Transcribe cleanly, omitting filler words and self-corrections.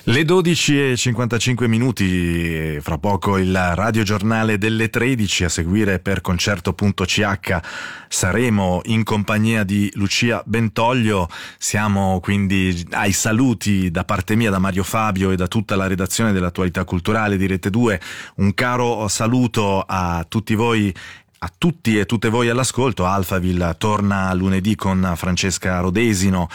Le 12:55 minuti, fra poco il radiogiornale delle 13, a seguire per concerto.ch saremo in compagnia di Lucia Bentoglio. Siamo quindi ai saluti da parte mia, da Mario Fabio e da tutta la redazione dell'Attualità Culturale di Rete 2. Un caro saluto a tutti voi, a tutti e tutte voi all'ascolto. Alphaville torna lunedì con Francesca Rodesino